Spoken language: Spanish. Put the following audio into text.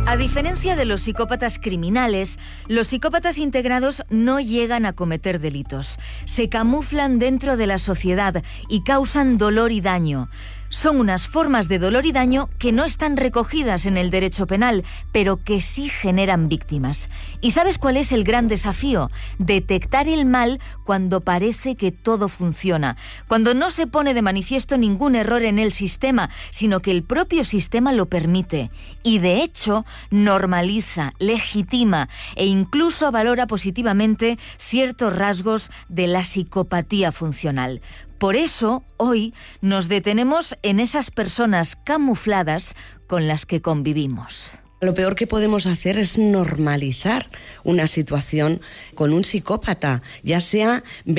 A diferencia de los psicópatas criminales, los psicópatas integrados no llegan a cometer delitos. Se camuflan dentro de la sociedad y causan dolor y daño. Son unas formas de dolor y daño que no están recogidas en el derecho penal, pero que sí generan víctimas. ¿Y sabes cuál es el gran desafío? Detectar el mal cuando parece que todo funciona, cuando no se pone de manifiesto ningún error en el sistema, sino que el propio sistema lo permite. Y de hecho, normaliza, legitima e incluso valora positivamente ciertos rasgos de la psicopatía funcional. Por eso, hoy nos detenemos en esas personas camufladas con las que convivimos. Lo peor que podemos hacer es normalizar una situación con un psicópata, ya sea